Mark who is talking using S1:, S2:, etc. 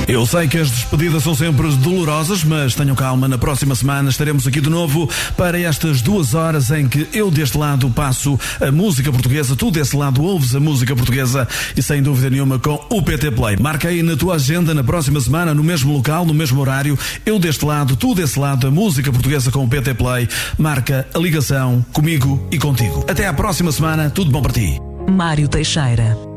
S1: Eu sei que as despedidas são sempre dolorosas, mas tenham calma, na próxima semana estaremos aqui de novo para estas 2 horas em que eu deste lado passo a música portuguesa, tu desse lado ouves a música portuguesa e sem dúvida nenhuma com o PT Play. Marca aí na tua agenda, na próxima semana, no mesmo local, no mesmo horário, eu deste lado, tu desse lado, a música portuguesa com o PT Play. Marca a ligação comigo e contigo. Até à próxima semana, tudo bom para ti.
S2: Mário Teixeira.